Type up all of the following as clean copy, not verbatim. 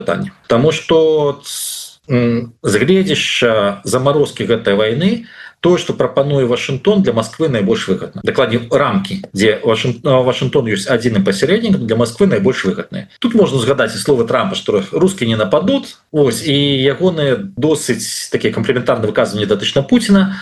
пытанне, потому что загледзяшча замарозкі гэтай войны то, что прапануе Вашингтон, для Москвы найбольш выгодна. Дакладней, рамки, дзе Вашингтон ёсць адзіным пасярэднікам, для Москвы найбольш выгодныя. Тут можна згадаць і словы Трампа, што русскія не нападут, ось, і ягоныя досыць такія камплементарныя выказванні датычна Пуціна.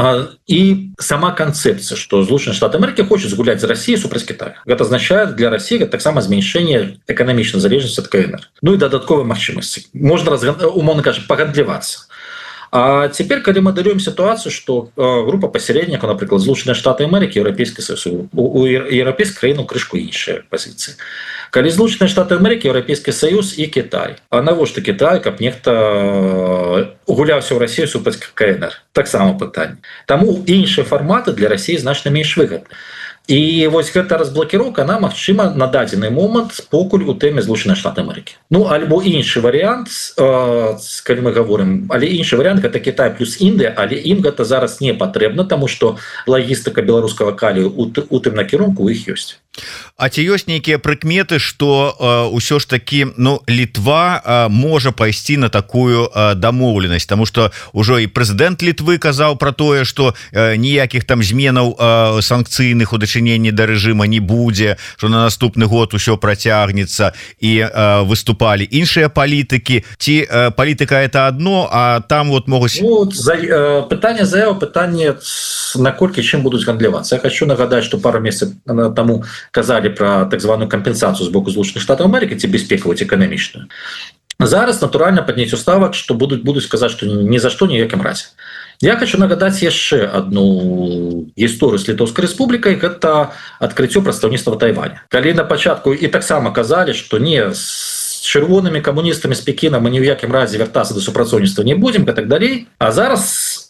И сама концепция, что Злученыя Штаты Америки хочуць згуляць за Россию супраць Китая. Это означает для России таксама зменшэнне эканамічнай залежнасці ад КНР. Ну и дадатковыя магчымасці. Можно, умоўна кажа, пагандлівацца. А теперь, когда мы моделируем ситуацию, что группа посередников, например, Злученыя Штаты Америки, Европейский Союз, у европейских краін крышку іншыя позиции. Когда Злученыя Штаты Америки, Европейский Союз и Китай. А навошта Китай, как нехта гуляўся ў Россию супраць КНР? Так само пытанне. Таму іншыя форматы для России значна менш выгодны. І вось гэта разблокіроўка, она магчыма на дадзены момант покуль у тэме Злучаныя Штаты Америки. Ну, альбо іншы варыянт, калі мы говорим, але іншы варыянт гэта Китай плюс Індыя, але ім гэта зараз не патрэбна, таму што лагістыка беларускага калію у тым накірунку у іх ёсць. А ці ёсць нейкія прыкметы, што ўсё ж такі Літва можа пайсці на такую дамоўленасць, таму што ўжо і прэзідэнт Літвы казаў пра тое, што ніякіх там зменаў санкцыйных у дачыненні да рэжыма не будзе, што на наступны год усё працягнецца, і выступалі іншыя палітыкі. Ці палітыка это адно, а там вот могуць... Пытанне заява, пытанне наколькі чым будуць гандлявацца. Я хочу нагадаць, што пару месяцаў таму казалі про так званую кампенсацию з боку Злучаных Штатаў Америки, ці бяспекавую, ці эканамічную. Зараз натуральна падняццю ставак, што будуць казаць, што ні за што ніякім разе. Я хочу нагадаць яшчэ одну гісторыю з Літоўскай рэспублікай, гэта адкрыццё прадстаўніцтва Тайваня. Калі на пачатку і таксама казалі, што не з чырвонымі камуністамі з Пекіна мы ні ў якім разе вяртацца да супрацоўніцтва не будзем, і так далей. А зараз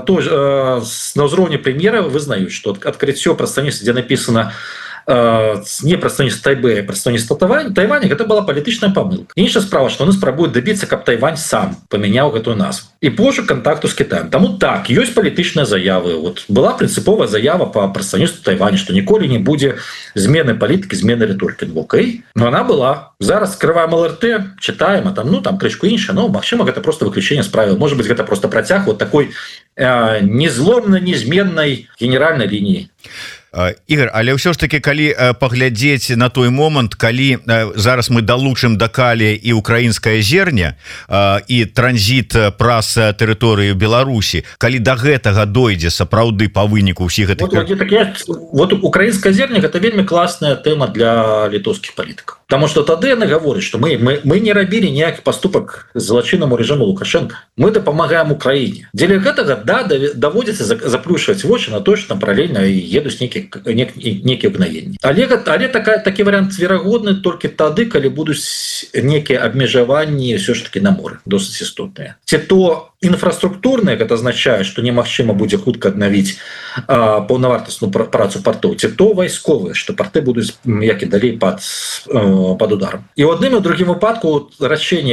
на ўзроўні прэм'ера вызнаюць, што адкрыццё прадстаўніцтва, дзе напісана не прадстаўніцтва Тайбэя, прадстаўніцтва Тайваня, гэта была палітычная памылка. Іншая справа, што яны спрабуюць дабіцца, каб Тайвань сам памяняў гэтую назву. І пошук кантакту з Кітаем. Таму так, ёсць палітычныя заявы. Вот была прынцыповая заява па прадстаўніцтву Тайваня, што ніколі не будзе змены палітыкі, змены рыторыкі. Окей, но она была. Зараз скрываем ЛРТ, читаем, а там, там крышку іншая, но, магчыма, гэта просто выключение з правил. Может быть, гэта просто працяг вот такой незломной, неизменной генеральной линии. Ігор, але ўсё ж таки, калі паглядзець на той момант, калі зараз мы далучым да калія і украінская зерня і транзіт праз тэрыторыю Беларусі, калі да гэтага дойдзе сапраўды па выніку ўсіх гэтых... Вот украінская зерня гэта вельмі класная тэма для літоўскіх палітыкаў. Потому что тады яны гавораць, што мы не рабілі ніякі паступак злачыннаму рэжыму Лукашенко. Мы дапамагаем Украіне. Дзеля гэтага, да, даводзіцца заплюшваць вочы на то, што там паралельна едуць некія абнавенні. Але такі варыянт верагодны толькі тады, калі будуць некія абмежаванні ўсё ж таки на моры, досыць істотныя. Ці то інфраструктурныя, гэта азначае, што немагчыма будзе хутка аднавіць паўнавартасную працу партоў, ці то вайсковыя, што парты будуць як і далей пад ударом. І ў адным і другім выпадку рашэнне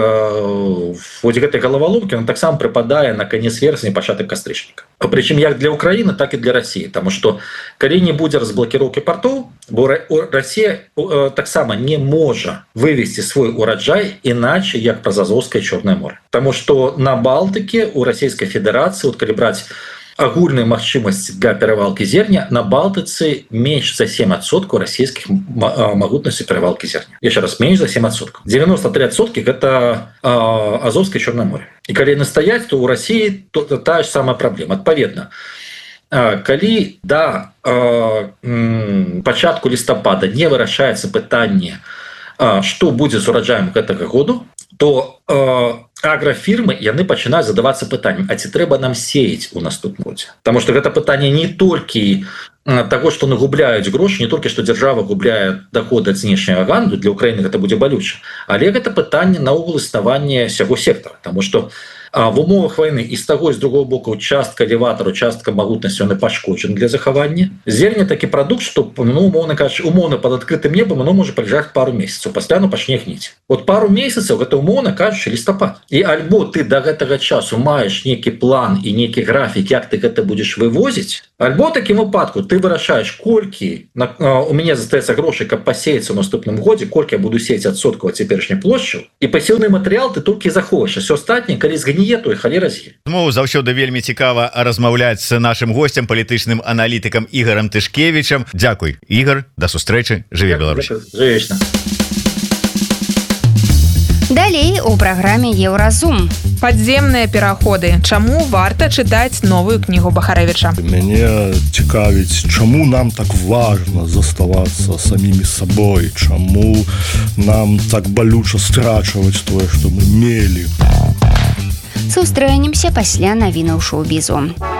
гэтай галаваломкі таксама прыпадае на канец верасня, пачатак кастрычніка. Прычым як для Украіны, так і для России, таму што калі не будзе разблокіроўкі партоў, бо Россия таксама не можа вывесці свой ураджай іначе, як праз Азовскае Чорнае море. Таму што на Балтыке у Расійскай Федэрацыі, вот калі браць агульную магчымасць для перавалкі зерня, на Балтыцы менш за 7% расійскіх магутнасцей перавалкі зерня. Яшчэ раз, менш за 7%. 93% гэта Азовскае Чорнае море. І калі яны стаяць, то ў Расіі тая ж самая праблема. Адпаведна, калі да пачатку лістапада не вырашаецца пытанне, што будзе з ураджаем гэтага году, то аграфірмы яны пачынаюць задавацца пытаннем, а ці трэба нам сеяць у наступным годзе? Таму што гэта пытанне не толькі таго, што нагубляюць грошы, не толькі што дзяржава губляе даходы ад знешняга гандлю, для Украіны гэта будзе балюча, але гэта пытанне наогул існавання сяго сектара, таму што в умовах войны і з таго і з другого боку частка элеватару, частка магутнасці он пашкоджан для захавання. Зерне такі прадукт, што умоўна кажучы, умоўна пад адкрытым небам оно можа палежаць пару месяцаў, пасля пачне гніць. Вот пару месяцаў гэта умоўна кажучы лістапад. І альбо ты до гэтага часу маеш нейкі план і нейкі графік, як ты гэта будзеш вывозіць, альбо такім выпадку ты вырашаеш, колькі у мяне застаецца грошай, каб пасеяцца ў наступным годзе, колькі я буду сеяць адсоткаў цяперашняй плошчу, і пасеўны матэрыял ты толькі заховаеш, а все астатняе, калі згніе, то і халера з'е. Заўсёды вельмі цікава размаўляць з нашым госцем, палітычным аналітыкам Ігорам Тышкевічам. Дзякуй, Ігор, да сустрэчы, жыве Беларусь. Жывечна. Далей у праграме Еўразум. Падземныя пераходы. Чаму варта чытаць новую кнігу Бахарэвіча? Мяне цікавіць, чаму нам так важна заставацца самімі сабой, чаму нам так балюча страчваць тое, што мы мелі. Сустрэнемся пасля навінаў шоу-бізу.